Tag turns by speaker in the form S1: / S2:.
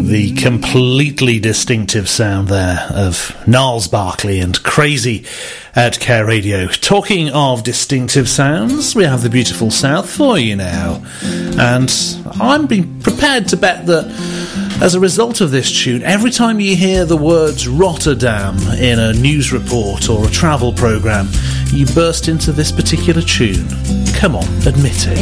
S1: The completely distinctive sound there of Gnarls Barkley and Crazy at Care Radio. Talking of distinctive sounds, we have the beautiful South for you now. And I'm being prepared to bet that as a result of this tune, every time you hear the words Rotterdam in a news report or a travel programme, you burst into this particular tune. Come on, admit it.